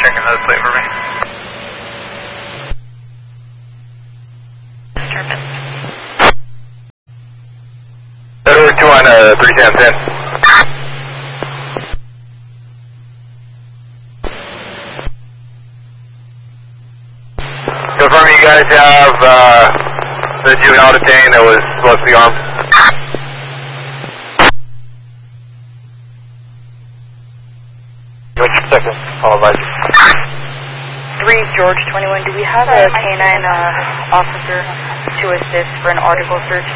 check another plate for me. Disturbance. Over 2 on 310. Confirm you guys have the juvenile detained that was supposed to be armed. What's your second? I'll advise you. 3 George 21, do we have a K9 officer to assist for an article search?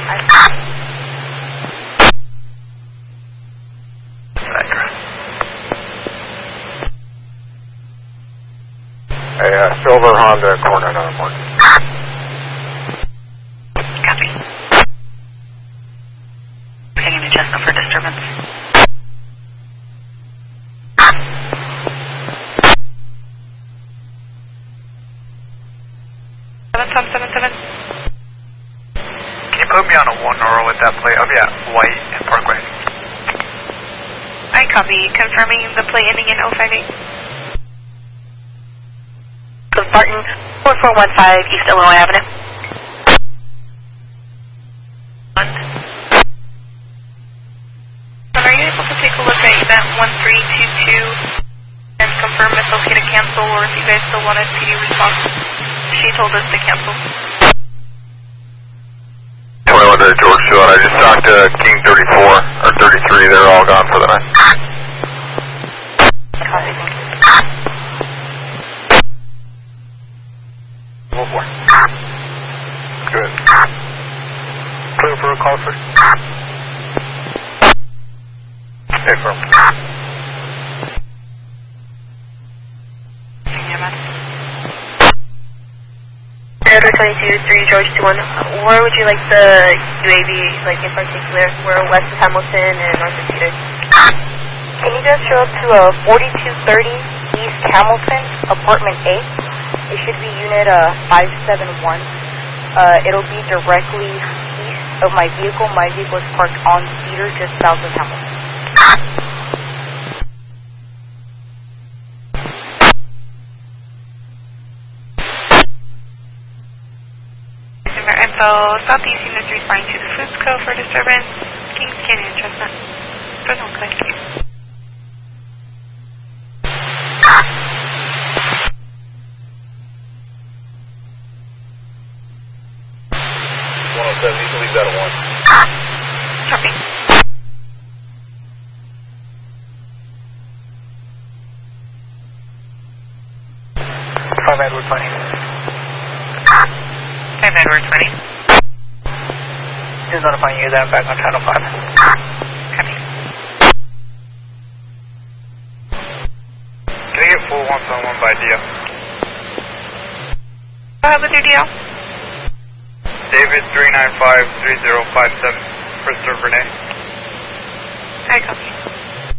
A silver Honda corner number 1. Copy. Getting an adjustment for disturbance. Seven. Can you put me on a 1 Nora with that plate? I'll be at White and Parkway. I copy. Confirming the plate ending in 058. Barton, 4415 East Illinois Avenue. Are you able to take a look at event 1322 and confirm if it's okay to cancel or if you guys still want a PD response? She told us to cancel. 21 to George Short. I just talked to King 34 or 33. They're all gone for the night. Copy. Good. Clear for a call, sir. Okay, firm. Delta 22, 3 George 21, where would you like the UAV, like in particular? We're west of Hamilton and north of Cedar. Can you guys show up to 4230 East Hamilton, apartment 8? It should be unit 571. It'll be directly east of my vehicle. My vehicle is parked on Cedar, just south of Hamilton. So Southeast units responding to the Fusco for disturbance. Kings Canyon adjustment. Good one, thank you. You can leave that at 1. Copy. 5 Edward 20. 5 Edward 20. Just notifying you that I'm back on channel 5. Copy. Can I get full 171 by DL? Go ahead with your deal. David 395-3057 for Sir Renee. I copy.